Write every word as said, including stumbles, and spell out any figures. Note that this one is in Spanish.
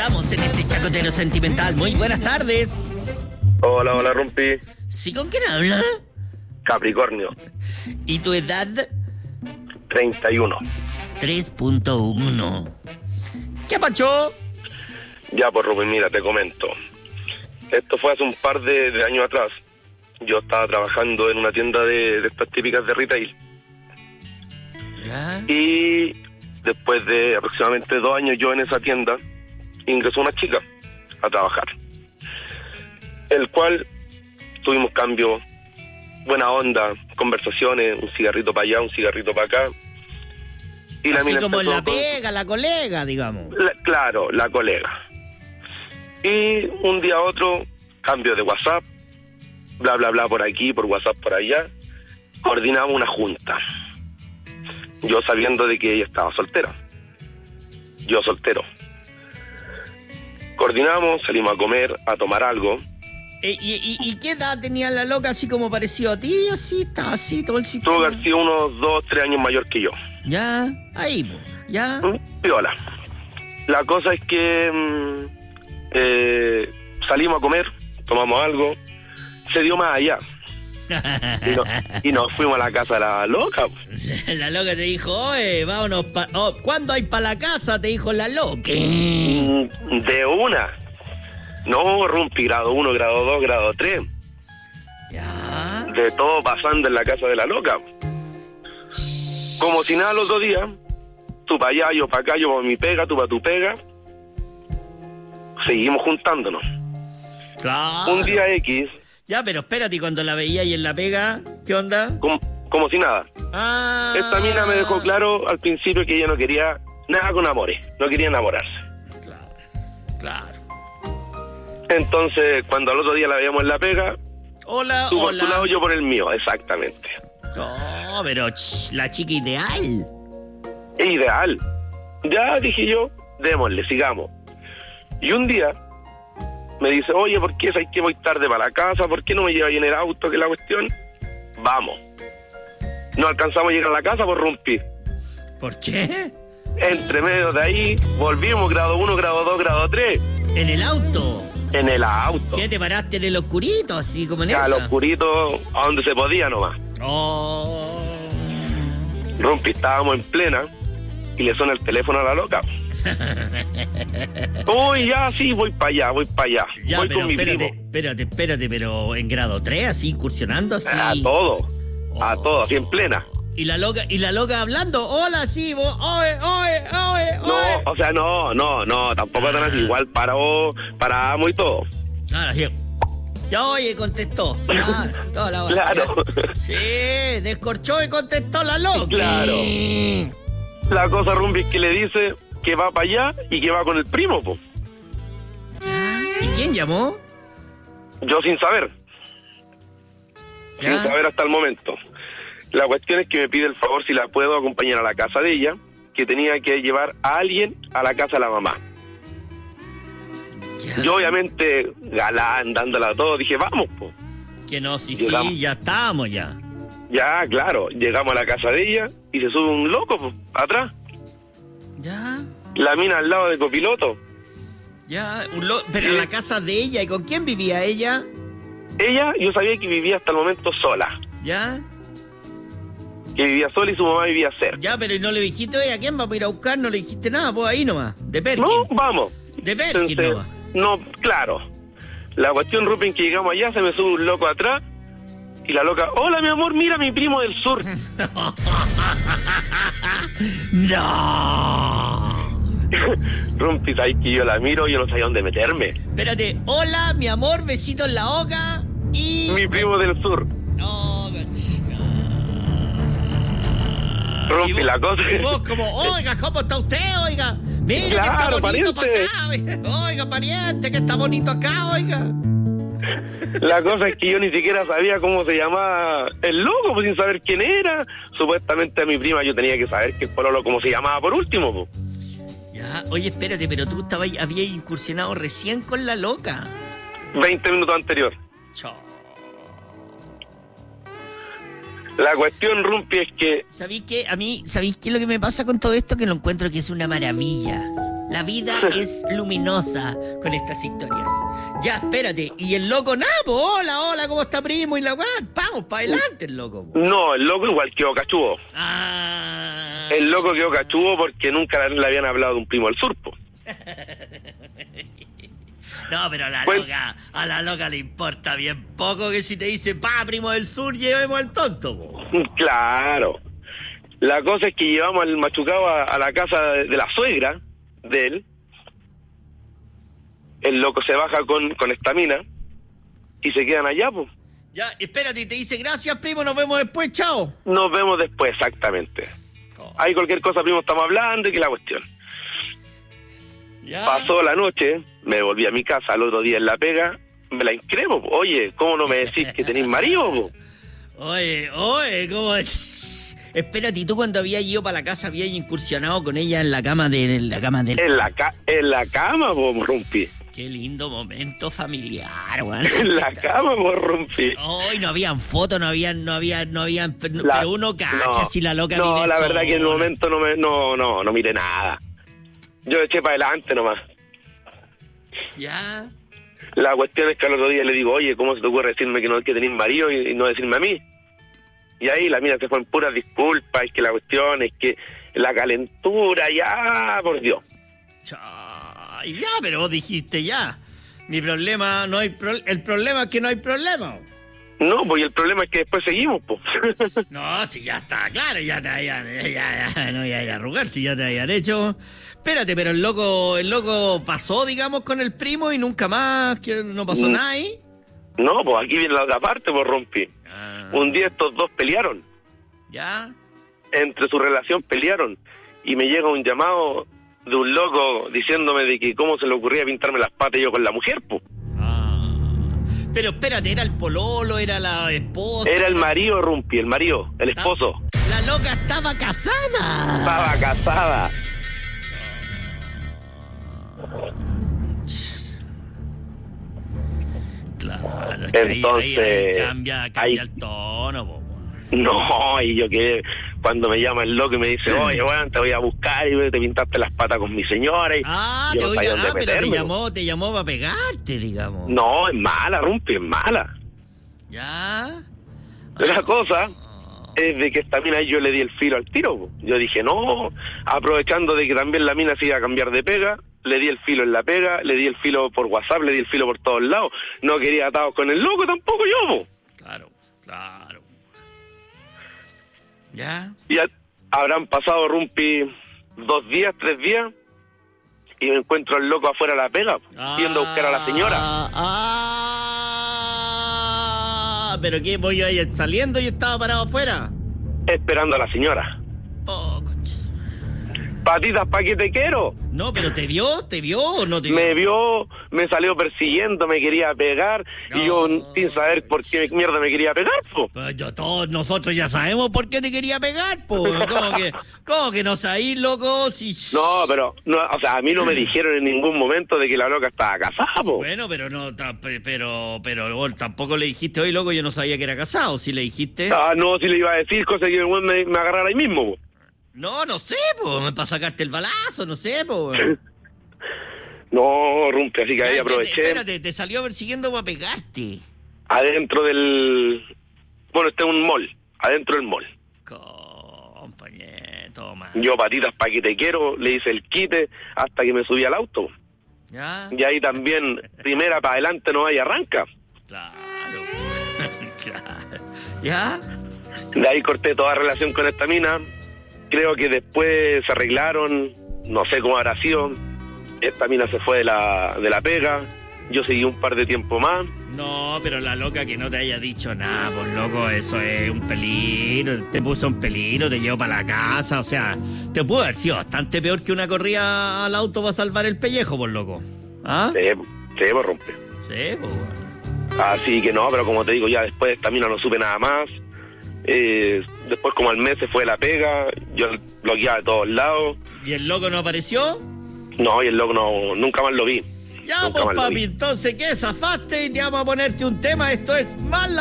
Estamos en este chacotero sentimental. Muy buenas tardes. Hola, hola, Rumpi. ¿Sí, con quién habla? Capricornio. ¿Y tu edad? treinta y uno. tres punto uno. ¿Qué pacho? Ya, pues, Rumpi, mira, te comento. Esto fue hace un par de, de años atrás. Yo estaba trabajando en una tienda de, de estas típicas de retail. ¿Ya? Y después de aproximadamente dos años yo en esa tienda, ingresó una chica a trabajar. El cual tuvimos cambio, buena onda, conversaciones, un cigarrito para allá, un cigarrito para acá. Y la Así mina como empezó la con- pega, la colega, digamos. la- claro, la colega. Y un día a otro, cambio de WhatsApp, bla, bla, bla, por aquí, por WhatsApp, por allá. Coordinamos una junta. Yo sabiendo de que ella estaba soltera. Yo soltero. Coordinamos, salimos a comer, a tomar algo. Eh, y, y, ¿Y qué edad tenía la loca así como parecido a ti? Así, estaba así, todo el Tuvo sistema. que haber sido unos dos, tres años mayor que yo. Ya, ahí, po, ya. Mm, Piola. La cosa es que mm, eh, salimos a comer, tomamos algo, se dio más allá. Y, no- y nos fuimos a la casa de la loca. La loca te dijo, oye, vámonos pa... Oh, ¿cuándo hay para la casa? Te dijo la loca. Mm, De una. No, Rumpi, grado uno, grado dos, grado tres. Ya. De todo pasando en la casa de la loca. Como si nada los dos días. Tú para allá, yo para acá, yo para mi pega, tú para tu pega. Seguimos juntándonos. Claro. Un día X, Ya, pero espérate, cuando la veía ahí en la pega, ¿qué onda? como, como si nada. Ah. Esta mina me dejó claro al principio que ella no quería nada con amores. No quería enamorarse. Claro, claro. Entonces, cuando al otro día la veíamos en la pega, Hola, tú por hola. tu lado, yo por el mío, exactamente. No, pero ch, la chica ideal. Es ideal. Ya dije yo, démosle, sigamos. Y un día me dice, oye, ¿por qué sabes que voy tarde para la casa? ¿Por qué no me lleva ahí en el auto? ¿Qué es la cuestión? Vamos. No alcanzamos a llegar a la casa por Rumpi. ¿Por qué? Entre medio de ahí, volvimos, grado uno, grado dos, grado tres, En el auto. en el auto. ¿Qué te paraste en el oscurito, así como en Ya, al esa? oscurito, a donde se podía nomás. Oh. Rumpi, estábamos en plena y le suena el teléfono a la loca. Uy, ya, sí, voy para allá, voy para allá. Ya, voy pero con mi espérate, primo. espérate, espérate, pero en grado tres, así, incursionando así. A todo, a Oh. todo, así en plena. Y la loca, y la loca hablando, hola, sí, vos, oye, oye, oye, No, oye. o sea, no, no, no, tampoco tan así. Igual paró, paramos y todo. Claro, sí. Ya oye, contestó. Claro, toda la Claro. Sí, descorchó y contestó la loca. Claro. La cosa, Rumbi, es que le dice que va para allá y que va con el primo, po. ¿Y quién llamó? Yo sin saber, ¿Ya? sin saber hasta el momento. La cuestión es que me pide el favor si la puedo acompañar a la casa de ella, que tenía que llevar a alguien a la casa de la mamá. Ya. Yo obviamente, galán, dándola todo, dije, vamos, po. Que no, sí, Llegamos. sí, ya estamos ya. Ya, claro, llegamos a la casa de ella y se sube un loco, po, atrás. Ya, La mina al lado de copiloto. ya. Un lo- Pero en la casa de ella, ¿y con quién vivía ella? Ella, yo sabía que vivía hasta el momento sola. Ya, Que vivía sola y su mamá vivía cerca. ya, pero no le dijiste, oye, ¿a quién vamos a ir a buscar? No le dijiste nada, pues ahí nomás. De Perkin. No, vamos. De Perkin Entonces, nomás. no, claro. La cuestión, Rupen, que llegamos allá, se me sube un loco atrás. Y la loca, hola, mi amor, mira mi primo del sur. ¡No! Rumpi, sabes que yo la miro y yo no sabía dónde meterme. Espérate, hola, mi amor, besito en la boca y... Mi primo del sur. No, cochina. Y Rumpi, vos- la cosa. Y vos como, oiga, ¿cómo está usted, oiga? Mire Claro, que está bonito para pariente. acá, oiga. Oiga, pariente, que está bonito acá, oiga. La cosa es que yo ni siquiera sabía cómo se llamaba el loco, pues sin saber quién era. Supuestamente a mi prima yo tenía que saber que el pololo cómo se llamaba por último, pues. Ya, oye, espérate, pero tú estabas, habías incursionado recién con la loca. veinte minutos anterior. Chao. La cuestión, Rumpi, es que... ¿Sabéis qué? A mí, ¿sabéis qué es lo que me pasa con todo esto? Que lo encuentro que es una maravilla. La vida es luminosa con estas historias. Ya, espérate. Y el loco, nada, po, hola, hola, ¿cómo está, primo? Y la weá, vamos, para adelante el loco. Po. No, el loco igual quedó cachudo. Ah. El loco quedó cachudo porque nunca le habían hablado de un primo del sur, po. No, pero a la Pues, loca, a la loca le importa bien poco que si te dice, pa, primo del sur, llevemos al tonto, po. Claro. La cosa es que llevamos al machucado a, a la casa de, de la suegra de él. El loco se baja con, con esta mina y se quedan allá, pues. Ya, espérate, y te dice, gracias, primo, nos vemos después, chao. Nos vemos después, exactamente. Oh. Hay cualquier cosa, primo, estamos hablando y que la cuestión. Ya. Pasó la noche, me volví a mi casa, al otro día en la pega, me la increpo. Po. Oye, ¿cómo no me decís que tenéis marido, po? Oye, oye, ¿cómo es? Espérate, ¿y tú cuando habías ido para la casa habías incursionado con ella en la cama de en la cama de En la, ca en la cama, po, Rumpi. Qué lindo momento familiar, weón. En la cama, po, Rumpi. Hoy no habían fotos, no habían, no habían, no habían, pero La, uno cacha no, si la loca No, vive la sola. verdad que en el momento no me, no, no, no miré nada. Yo eché para adelante nomás. Ya. La cuestión es que al otro día le digo, oye, ¿cómo se te ocurre decirme que no que tenés marido y, y no decirme a mí? Y ahí la mina se fue en puras disculpas, es que la cuestión es que la calentura, ya, por Dios. Chay, ya, pero vos dijiste ya. Mi problema, no hay pro el problema es que no hay problema. No, pues y el problema es que después seguimos, pues. No, si ya está claro, ya te hayan, ya, ya, ya, no ya, ya arrugar, si ya te hayan hecho. Espérate, pero el loco, el loco pasó, digamos, con el primo y nunca más, que no pasó Mm. nada ahí. No, pues aquí viene la otra parte, pues, Rompi. Ah, Un día estos dos pelearon, ya. entre su relación pelearon, y me llega un llamado de un loco diciéndome de que cómo se le ocurría pintarme las patas yo con la mujer, pues. Ah. Pero espérate, ¿era el pololo, era la esposa? Era el marido, Rumpi, el marido, el esposo. La loca estaba casada. Estaba casada. Claro, es que ahí- Entonces, ahí, ahí cambia, cambia ahí- el tono, po. No, y yo que cuando me llama el loco y me dice, oye, bueno, te voy a buscar y te pintaste las patas con mi señora y Ah, yo te no voy sabía a, dónde ah, pero te meterme. llamó, te llamó para pegarte, digamos. No, es mala, Rumpi, es mala. ¿Ya? La cosa es de que esta mina yo le di el filo al tiro. Po. Yo dije, no, aprovechando de que también la mina se iba a cambiar de pega, le di el filo en la pega, le di el filo por WhatsApp, le di el filo por todos lados. No quería atados con el loco tampoco yo, po. Claro, claro. ¿Ya? Ya habrán pasado, Rumpi, dos días, tres días, y me encuentro al loco afuera de la pega, yendo a buscar a la señora. Ah, ah, pero qué, voy a ir saliendo y estaba parado afuera. Esperando a la señora. Oh, concha. Patitas, ¿pa' qué te quiero? No, pero ¿te vio? ¿Te vio o no te vio? Me vio, me salió persiguiendo, me quería pegar, No. y yo sin saber por qué mierda me quería pegar, po. Pues yo, todos nosotros ya sabemos por qué te quería pegar, po. ¿Cómo que, cómo que no sabéis, loco? Si... No, pero, no, o sea, a mí no me dijeron en ningún momento de que la loca estaba casada, po. Bueno, pero no, ta- pe- pero, pero vos tampoco le dijiste, oye, loco, yo no sabía que era casado. Si le dijiste... Ah, no, si le iba a decir cosas que el weón me, me agarrara ahí mismo, po. No, no sé, po, para sacarte el balazo, no sé, po. No, Rumpi, así que ahí Ay, aproveché. Espérate, te salió persiguiendo para pegarte. Adentro del... Bueno, este es un mall, adentro del mall. Compañero, toma. Yo, patitas, pa' que te quiero, le hice el quite hasta que me subí al auto. ¿Ya? Y ahí también, primera para adelante no hay arranca. Claro. Claro. ¿Ya? De ahí corté toda relación con esta mina. Creo que después se arreglaron, no sé cómo habrá sido. Esta mina se fue de la, de la pega. Yo seguí un par de tiempo más. No, pero la loca que no te haya dicho nada, pues loco, eso es un peligro. Te puso un peligro, te llevó para la casa, o sea, te pudo haber sido bastante peor que una corrida al auto para salvar el pellejo, por loco. ¿Ah? Se, se me rompe. Sí, pues. Así que no, pero como te digo, ya después de esta mina no supe nada más. Eh, después como al mes se fue de la pega, yo lo guiaba de todos lados. ¿Y el loco no apareció? No, y el loco no, nunca más lo vi. Ya, Nunca pues más lo papi, vi. entonces, ¿qué? Zafaste y te vamos a ponerte un tema. Esto es Mala